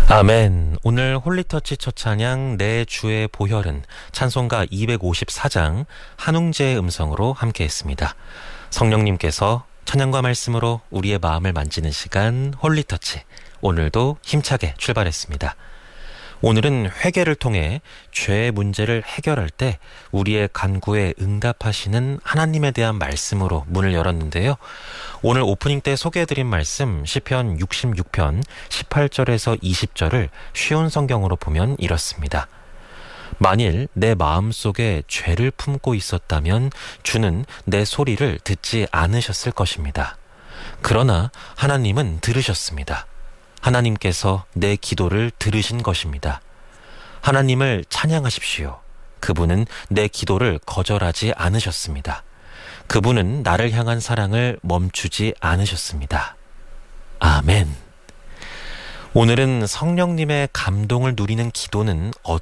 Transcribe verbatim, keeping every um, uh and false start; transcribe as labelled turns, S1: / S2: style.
S1: 아멘. 오늘 홀리터치 첫 찬양 내 주의 보혈은 찬송가 이백오십사 장 한웅재의 음성으로 함께했습니다. 성령님께서 찬양과 말씀으로 우리의 마음을 만지는 시간 홀리터치, 오늘도 힘차게 출발했습니다. 오늘은 회개를 통해 죄의 문제를 해결할 때 우리의 간구에 응답하시는 하나님에 대한 말씀으로 문을 열었는데요. 오늘 오프닝 때 소개해드린 말씀 시편 육십육 편 십팔 절에서 이십 절을 쉬운 성경으로 보면 이렇습니다. 만일 내 마음속에 죄를 품고 있었다면 주는 내 소리를 듣지 않으셨을 것입니다. 그러나 하나님은 들으셨습니다. 하나님께서 내 기도를 들으신 것입니다. 하나님을 찬양하십시오. 그분은 내 기도를 거절하지 않으셨습니다. 그분은 나를 향한 사랑을 멈추지 않으셨습니다. 아멘. 오늘은 성령님의 감동을 누리는 기도는 어떤